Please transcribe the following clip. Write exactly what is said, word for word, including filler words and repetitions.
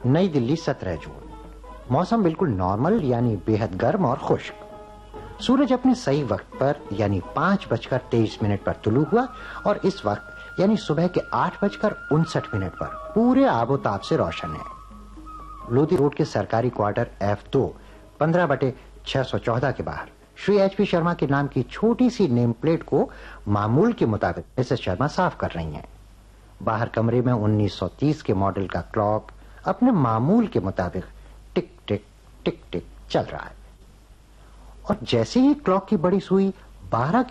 नई दिल्ली सत्रह जून। मौसम बिल्कुल नॉर्मल यानी बेहद गर्म और खुश्क। सूरज अपने सही वक्त पर यानी पांच बजकर तेईस मिनट पर तुलू हुआ और इस वक्त यानी सुबह के आठ बजकर उनसठ मिनट पर पूरे आबोताब से रोशन है। लोधी रोड के सरकारी क्वार्टर एफ दो पंद्रह बटे छह सौ चौदह के बाहर श्री एच पी शर्मा के नाम की छोटी सी नेम प्लेट को मामूल के मुताबिक मिसेस शर्मा साफ कर रही हैं। बाहर कमरे में उन्नीस सौ तीस के मॉडल का क्लॉक अपने मामूल के मुताबिक टिक टिक टिक टिक चल रहा है और जैसे ही क्लॉक की बड़ी सुई बारह के